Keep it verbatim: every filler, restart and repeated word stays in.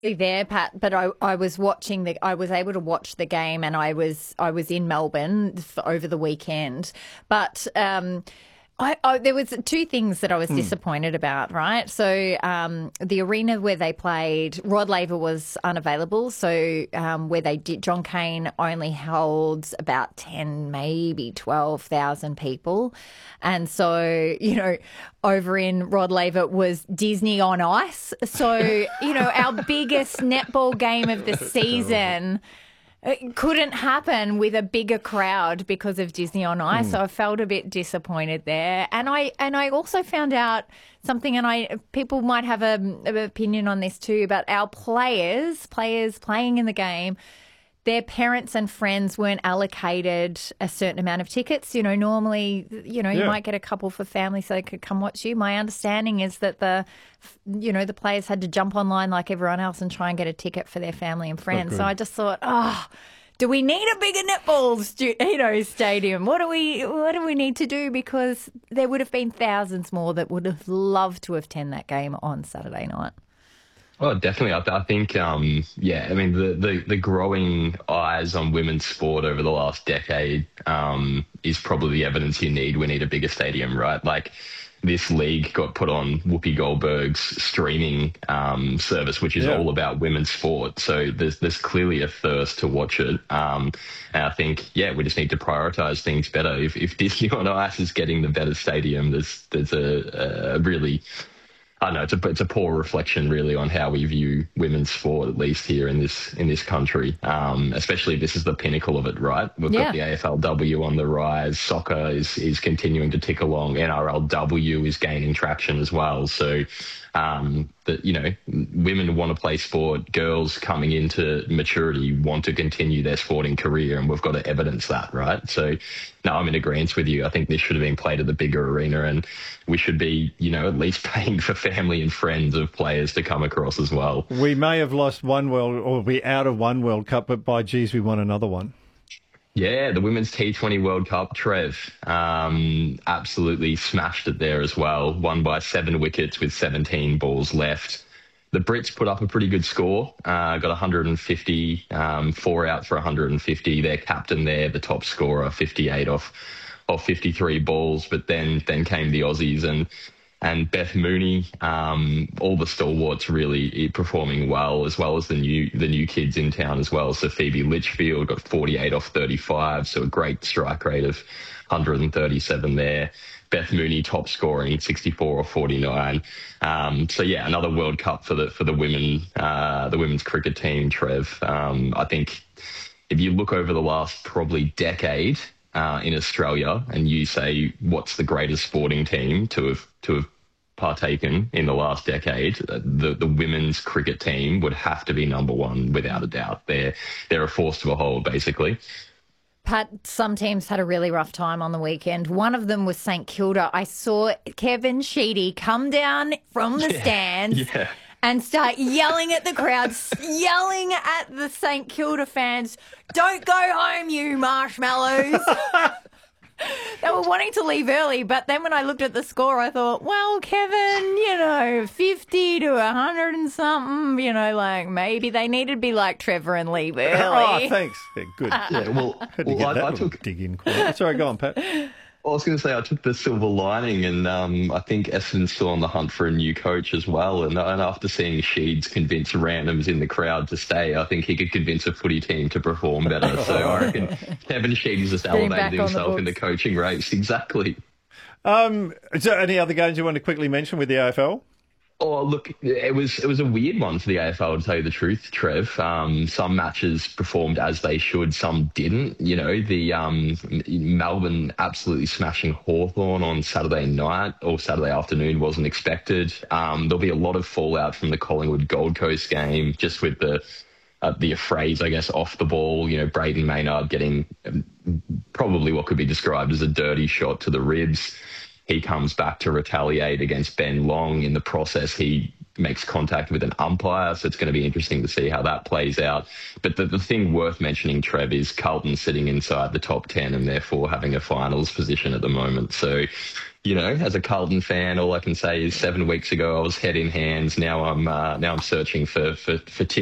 there, Pat, but I, I was watching the I was able to watch the game, and I was I was in Melbourne for, over the weekend. But um, I, I there was two things that I was Hmm. disappointed about. Right, so um, the arena where they played, Rod Laver was unavailable. So um, where they did, John Cain only held about ten, maybe twelve thousand people, and so you know. Over in Rod Laver was Disney on Ice. So, you know, our biggest netball game of the season it couldn't happen with a bigger crowd because of Disney on Ice. Mm. So I felt a bit disappointed there. And I and I also found out something, and I people might have a, an opinion on this too, about our players, players playing in the game. Their parents and friends weren't allocated a certain amount of tickets. You know, normally, you know, you Yeah. might get a couple for family so they could come watch you. My understanding is that the, you know, the players had to jump online like everyone else and try and get a ticket for their family and friends. good. So I just thought, oh, do we need a bigger netball, stu- you know, stadium? What do we, what do we need to do? Because there would have been thousands more that would have loved to have attended that game on Saturday night. Oh, definitely. I, I think, um, yeah, I mean, the, the, the growing eyes on women's sport over the last decade um, is probably the evidence you need. We need a bigger stadium, right? Like, this league got put on Whoopi Goldberg's streaming um, service, which is Yeah. all about women's sport. So there's there's clearly a thirst to watch it. Um, and I think, yeah, we just need to prioritize things better. If, if Disney on Ice is getting the better stadium, there's there's a, a really... I don't know, it's a, it's a poor reflection really on how we view women's sport, at least here in this in this country. Um, especially this is the pinnacle of it, right? We've Yeah. got the A F L W on the rise. Soccer is is continuing to tick along. N R L W is gaining traction as well. So, um, that you know, women want to play sport. Girls coming into maturity want to continue their sporting career, and we've got to evidence that, right? So, no, I'm in agreement with you. I think this should have been played at the bigger arena, and we should be, you know, at least paying for family and friends of players to come across as well. We may have lost one World, or be out of one World Cup, but by geez, we won another one. Yeah, the Women's T twenty World Cup, Trev, um, absolutely smashed it there as well. Won by seven wickets with seventeen balls left. The Brits put up a pretty good score, uh, got one hundred fifty, um, four out for one hundred fifty. Their captain there, the top scorer, fifty-eight off off fifty-three balls. But then then came the Aussies and and Beth Mooney, um, all the stalwarts really performing well, as well as the new the new kids in town as well. So Phoebe Litchfield got forty-eight off thirty-five, so a great strike rate of one hundred thirty-seven there. Beth Mooney top scoring sixty-four or forty-nine. Um, so yeah, another World Cup for the for the women, uh, the women's cricket team. Trev, um, I think if you look over the last probably decade uh, in Australia, and you say what's the greatest sporting team to have to have partaken in the last decade, the the women's cricket team would have to be number one without a doubt. They're they're a force to behold, basically. Pat, some teams had a really rough time on the weekend. One of them was St Kilda. I saw Kevin Sheedy come down from the Yeah, stands yeah. and start yelling at the crowd, yelling at the St Kilda fans, "Don't go home, you marshmallows." They were wanting to leave early, but then when I looked at the score, I thought, well, Kevin, you know, fifty to one hundred and something, you know, like maybe they needed to be like Trevor and leave early. Oh, thanks. Yeah, good. Yeah, well, Had to well get I, that I little took dig in. Quick. Sorry, go on, Pat. I was going to say I took the silver lining, and um, I think Essendon's still on the hunt for a new coach as well. And, and after seeing Sheeds convince randoms in the crowd to stay, I think he could convince a footy team to perform better. So I reckon Kevin Sheeds just Bring back elevated on the himself in the books. coaching race. Exactly. Um, is there any other games you want to quickly mention with the A F L? Oh, look, it was it was a weird one for the A F L, to tell you the truth, Trev. Um, some matches performed as they should, some didn't. You know, the um, Melbourne absolutely smashing Hawthorn on Saturday night or Saturday afternoon wasn't expected. Um, there'll be a lot of fallout from the Collingwood Gold Coast game, just with the uh, the phrase, I guess, off the ball. You know, Braden Maynard getting um, probably what could be described as a dirty shot to the ribs. He comes back to retaliate against Ben Long. In the process, he makes contact with an umpire. So it's going to be interesting to see how that plays out. But the, the thing worth mentioning, Trev, is Carlton sitting inside the top ten and therefore having a finals position at the moment. So, you know, as a Carlton fan, all I can say is seven weeks ago I was head in hands. Now I'm uh, now I'm searching for for, for tickets